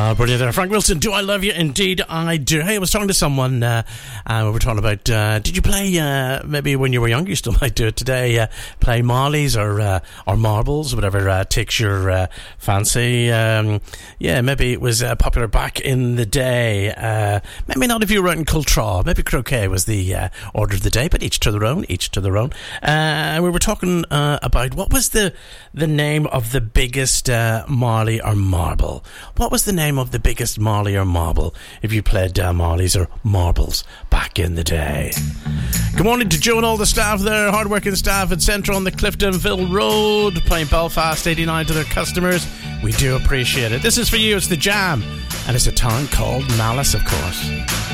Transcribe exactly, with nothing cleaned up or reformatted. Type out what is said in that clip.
Ah, brilliant there. Frank Wilson, Do I Love You? Indeed I do. Hey, I was talking to someone, uh, uh, we were talking about, uh, did you play, uh, maybe when you were young, you still might do it today, uh, play marlies or, uh, or marbles, whatever, uh, takes your, uh, fancy. Um, yeah, maybe it was, uh, popular back in the day. Uh, maybe not if you were out in Cultraw. Maybe croquet was the, uh, order of the day, but each to their own, each to their own. Uh, we were talking, uh, about what was the, the name of the biggest, uh, marley or marble? What was the name of the biggest marley or marble if you played uh, marlies or marbles back in the day? Good morning to Joe and all the staff there, hard-working staff at Central on the Cliftonville Road, playing Belfast eighty-nine to their customers. We do appreciate it. This is for you. It's The Jam, and it's a town called Malice, of course.